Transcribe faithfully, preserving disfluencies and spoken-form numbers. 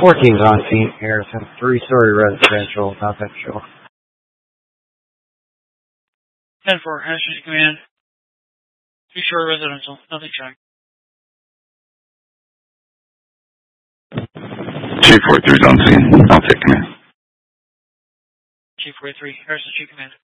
fourteen's on scene, Harrison. Three-story residential, nothing show. ten four, Harrison Command. Three-story residential, nothing showing. Chief forty-three's on scene. I'll take command. Chief forty-three, Harrison Chief Command.